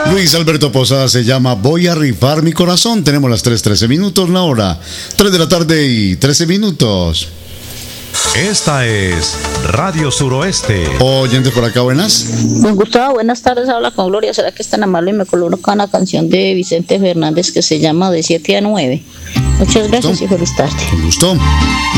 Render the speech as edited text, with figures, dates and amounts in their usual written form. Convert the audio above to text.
Luis Alberto Posada se llama Voy a rifar mi corazón. Tenemos las 3:13, la hora 3 de la tarde y 13 minutos. Esta es Radio Suroeste. Oyentes por acá, buenas. Don Gustavo, buenas tardes, habla con Gloria. ¿Será que es tan amable y me coloca una canción de Vicente Fernández que se llama De 7 a 9? Muchas gracias y feliz tarde. Con gusto.